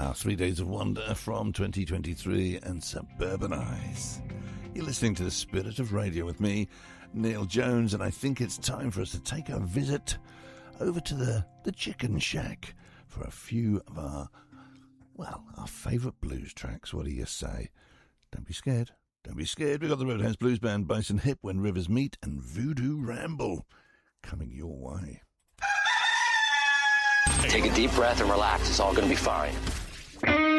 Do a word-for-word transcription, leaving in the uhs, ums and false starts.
Our Three Days of Wonder from twenty twenty-three and Suburban Eyes. You're listening to The Spirit of Radio with me, Neil Jones, and I think it's time for us to take a visit over to the, the Chicken Shack for a few of our, well, our favourite blues tracks. What do you say? Don't be scared. Don't be scared. We've got the Roadhouse Blues Band, Bison Hip, When Rivers Meet, and Voodoo Ramble coming your way. Take a deep breath and relax. It's all going to be fine.